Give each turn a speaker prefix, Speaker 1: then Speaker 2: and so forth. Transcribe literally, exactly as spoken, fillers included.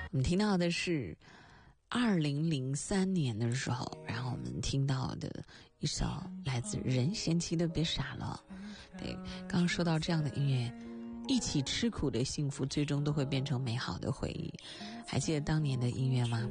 Speaker 1: 我们听到的是二零零三年的时候，然后我们听到的一首来自任贤齐的《别傻了》。对，刚刚说到这样的音乐，一起吃苦的幸福最终都会变成美好的回忆。还记得当年的音乐吗？